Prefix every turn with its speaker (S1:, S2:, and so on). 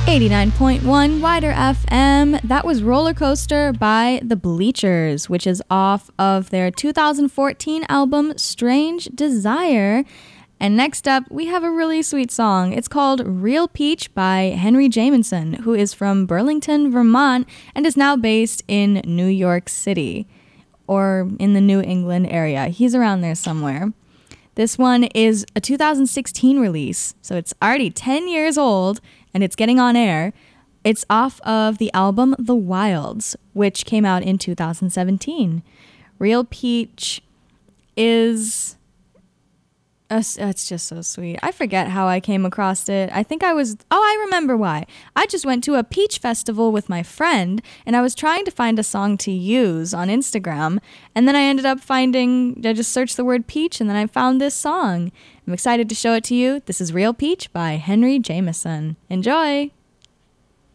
S1: 89.1 Wider FM. That was Roller Coaster by The Bleachers, which is off of their 2014 album Strange Desire. And next up, we have a really sweet song. It's called Real Peach by Henry Jamison, who is from Burlington, Vermont, and is now based in New York City, or in the New England area. He's around there somewhere. This one is a 2016 release, so it's already 10 years old, and it's getting on air. It's off of the album The Wilds, which came out in 2017. Real Peach is... it's just so sweet. I forget how I came across it. I think I remember why. I just went to a peach festival with my friend, and I was trying to find a song to use on Instagram, and then I ended up I just searched the word peach, and then I found this song. I'm excited to show it to you. This is Real Peach by Henry Jamison. Enjoy!